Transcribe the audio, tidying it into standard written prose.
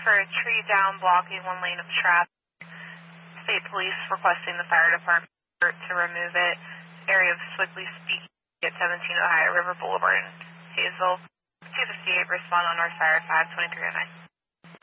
for a tree down blocking one lane of traffic. State police requesting the fire department to remove it. Area of Swiftly Speaking at 17 Ohio River Boulevard in Hazel. 258 respond on North Fire 52309.